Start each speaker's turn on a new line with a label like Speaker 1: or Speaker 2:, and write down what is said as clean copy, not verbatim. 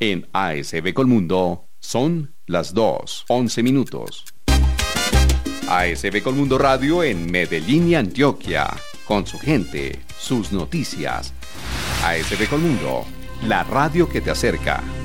Speaker 1: En ASB Colmundo son las 2:11. ASB Colmundo Radio en Medellín y Antioquia, con su gente, sus noticias. ASB Colmundo, la radio que te acerca.